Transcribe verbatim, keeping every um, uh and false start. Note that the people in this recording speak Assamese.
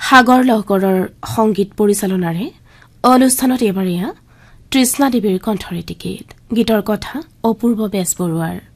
সাগৰ লহকৰৰ সংগীত পৰিচালনাৰে অনুষ্ঠানত এবাৰ এয়া তৃষ্ণা দেৱীৰ কণ্ঠৰে গীত গীতৰ কথা অপূৰ্ব বেজবৰুৱাৰ।